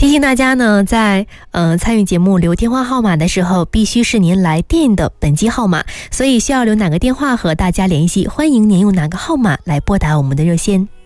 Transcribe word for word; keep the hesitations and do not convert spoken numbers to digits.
提醒大家呢，在呃参与节目留电话号码的时候，必须是您来电的本机号码，所以需要留哪个电话和大家联系，欢迎您用哪个号码来拨打我们的热线。